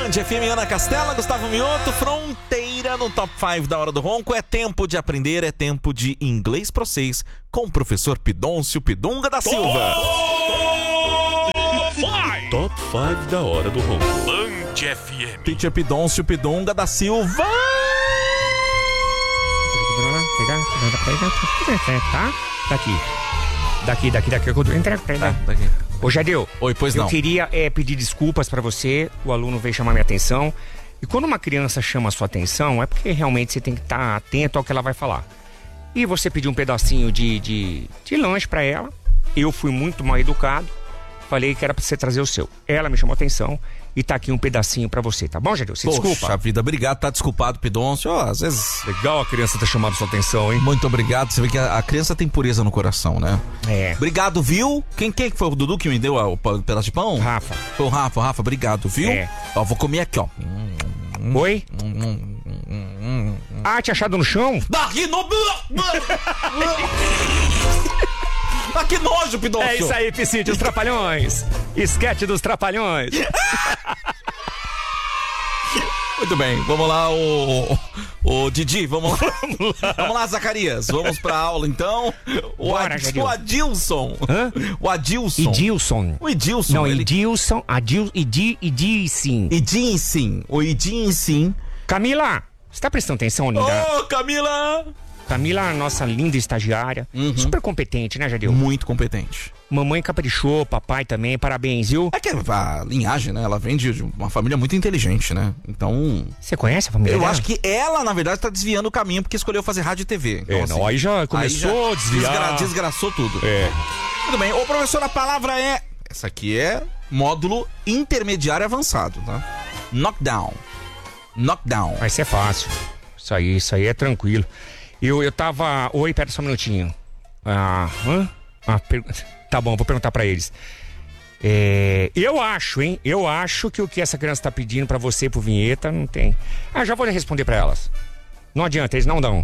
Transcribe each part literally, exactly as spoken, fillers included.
F M, Ana Castela, Gustavo Mioto, Fronteira no Top cinco da Hora do Ronco. É tempo de aprender, é tempo de inglês pra vocês com o professor Pidoncio Pidunga da Silva. Top cinco da Hora do Ronco. Band F M. Teacher Pidoncio Pidunga da Silva. Tá? Daqui. Daqui, daqui, daqui. Tá, daqui. Ô, Jadeu. Oi, pois eu não. Eu queria é, pedir desculpas pra você. O aluno veio chamar minha atenção. E quando uma criança chama a sua atenção, é porque realmente você tem que estar atento ao que ela vai falar. E você pediu um pedacinho de, de, de lanche pra ela. Eu fui muito mal educado. Falei que era pra você trazer o seu. Ela me chamou a atenção e tá aqui um pedacinho pra você, tá bom, Jadeu? Você Poxa desculpa. vida, obrigado, tá desculpado, Pidoncio. Ó, às vezes... Legal a criança ter chamado sua atenção, hein? Muito obrigado, você vê que a, a criança tem pureza no coração, né? É. Obrigado, viu? Quem, quem foi o Dudu que me deu a- o pa- pedaço de pão? Rafa. Foi o Rafa, o Rafa, obrigado, viu? É. Ó, vou comer aqui, ó. Oi? Ah, tinha achado no chão? Aqui no... Ah, que nojo, Pidoncio. É isso aí, Piscite, os Trapalhões. Esquete dos Trapalhões. Muito bem, vamos lá, o, o, o Didi, vamos lá. Vamos lá, Zacarias, vamos pra aula então. O, Bora, Ad, Jadil. o Adilson. Hã? O Adilson. Edilson. O Edilson. Não, ele... Edilson, Adil, Edi, Edilson. Edinsim. O Edinsim. Camila, você tá prestando atenção, linda? Ô, Camila! Camila, nossa linda estagiária. Uhum. Super competente, né, Jadeu? Muito competente. Mamãe caprichou, papai também, parabéns, viu? É que a linhagem, né? Ela vem de de uma família muito inteligente, né? Então. Você conhece a família Eu dela? acho que ela, na verdade, tá desviando o caminho porque escolheu fazer rádio e T V. Então, É, não, aí já começou aí a desviar. desgra- desgraçou tudo. É. Tudo bem. Ô, professor, a palavra é... Essa aqui é módulo intermediário avançado, tá? Knockdown. Knockdown. Vai ser fácil. Isso aí, isso aí é tranquilo. Eu, eu tava... Oi, pera só um minutinho. Ah, hã? Ah, per... Tá bom, vou perguntar pra eles. É... Eu acho, hein? Eu acho que o que essa criança tá pedindo pra você, pro Vinheta, não tem... Ah, já vou responder pra elas. Não adianta, eles não dão.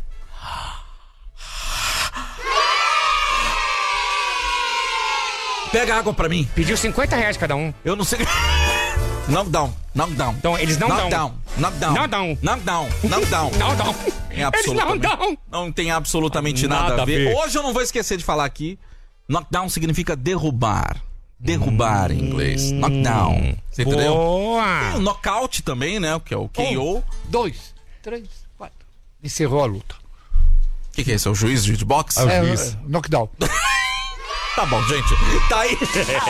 Pega água pra mim. Pediu cinquenta reais cada um. Eu não sei... Knockdown. Knockdown. Então, eles não dão. Knockdown. Knockdown. Não dão. Knockdown. Knockdown. Não dão. É Eles não absolutamente... dão. Não tem absolutamente nada, Nada a ver. a ver. Hoje eu não vou esquecer de falar aqui. Knockdown significa derrubar. Derrubar em inglês. Knockdown. Você entendeu? Tem o Boa. knockout também, né? Que é o K O. Um, dois, três, quatro. Encerrou a luta. O que, que é isso? É o juiz de boxe? É, juiz. é, knockdown. Tá bom, gente. Tá aí.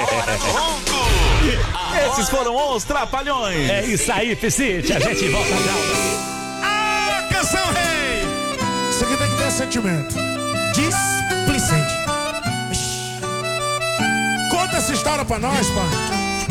Esses foram os Trapalhões. É isso aí, Piscite. A gente volta já. Ah, canção rei! Isso aqui tem que ter sentimento. Displicente. Conta essa história pra nós, pai.